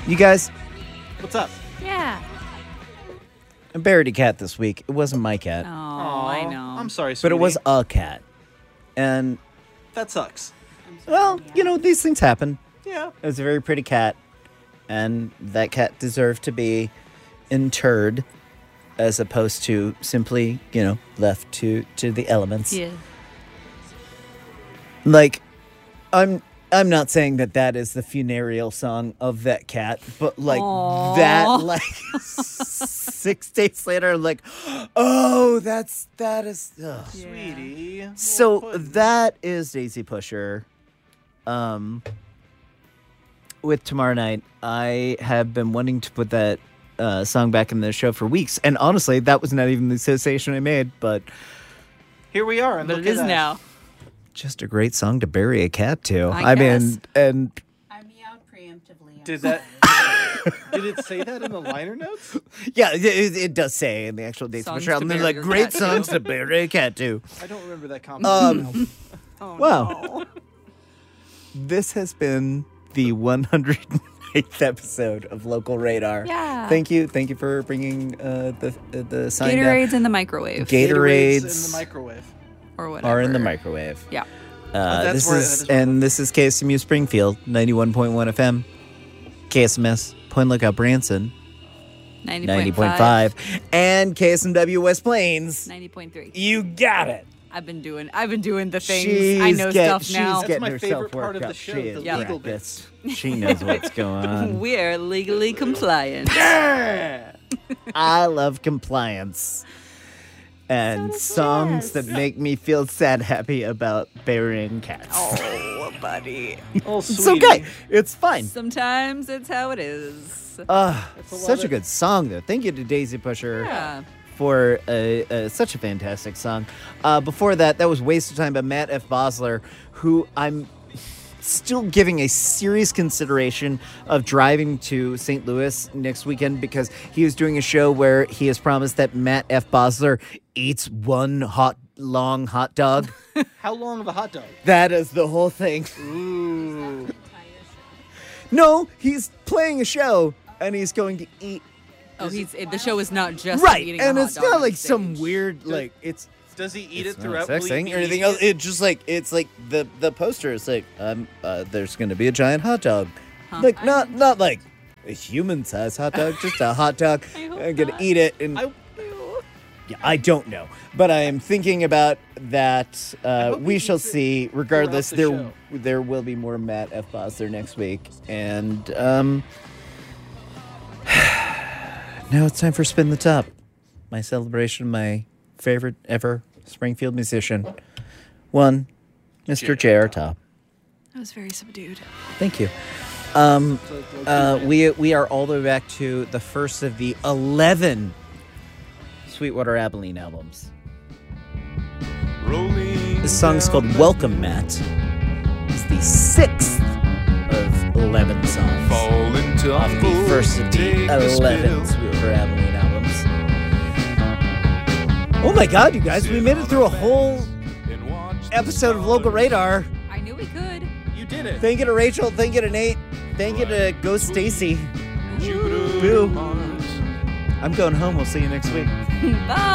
You guys, What's up? Yeah. I buried a cat this week. It wasn't my cat, Oh, Aw, I know. I'm sorry, but sweetie. it was a cat. And, That sucks. well, you know, these things happen. Yeah. It was a very pretty cat, and that cat deserved to be interred as opposed to simply, you know, left to the elements. Yeah. Like, I'm not saying that is the funereal song of that cat, but like Aw. that, like 6 days later, I'm like, oh, that is. Ugh. Sweetie. So well put. that is Daisy Pusher. With Tomorrow Night, I have been wanting to put that song back in the show for weeks, and honestly, that was not even the association I made, but Here we are. And But look it at is that. now. just a great song to bury a cat to. I guess. mean, and I meowed preemptively. Did that? Did it say that in the liner notes? yeah, it does say in the actual Daisy Songs Pusher to album, they're bury like your great cat to. songs to bury a cat to. I don't remember that comment. Oh, Wow. no. This has been the 108th episode of Local Radar. Yeah. Thank you for bringing the sign down. Gatorade's in the microwave. Gatorades Gatorades in the microwave. or whatever. are in the microwave. Yeah. That's This where- is that is where- and this is KSMU Springfield 91.1 FM, KSMS Point Lookout Branson 90.5, and KSMW West Plains. 90.3. You got it. I've been doing the things. She's I know stuff she's now. That's getting my herself favorite part worked of the up. show, She the is legal practiced. She knows what's going on. We're legally compliant. Yeah. I love compliance. And songs that make me feel sad happy about burying cats. Oh, buddy. Oh, It's sweetie. okay. It's fine. Sometimes it's how it is. a Such lot a of- good song, though. Thank you to Daisy Pusher Yeah. for such a fantastic song. Before that was Waste of Time by Matt F. Bosler, who I'm still giving a serious consideration of driving to St. Louis next weekend because he is doing a show where he has promised that Matt F. Bosler eats one long hot dog. How long of a hot dog? That is the whole thing. Ooh. No, he's playing a show and he's going to eat. Oh, the show is not just Right, eating and a hot it's dog not on like some stage. weird, like, it's Does he eat it's it not throughout? Will he sexing be or anything eating else. it? It's just like the poster is like there's going to be a giant hot dog, Huh. like not like a human sized hot dog, just a hot dog. I hope I'm gonna not. eat it, and yeah, I don't know, but I am thinking about that. hope We he shall eats it see. Regardless, throughout the there will be more Matt F. Bosler next week, and now it's time for Spin the Top, my celebration of my favorite ever Springfield musician, one Mr. J.R. Top. That was very subdued. Thank you. We are all the way back to the first of the 11 Sweetwater Abilene albums. This song is called Welcome Matt. It's the 6th of 11 songs off the first of the 11 Sweetwater Abilene albums. Oh my god, you guys, we made it through a whole episode of Local Radar. I knew we could. You did it. Thank you to Rachel, thank you to Nate, thank you to Ghost Stacy. Boo. I'm going home, we'll see you next week. Bye.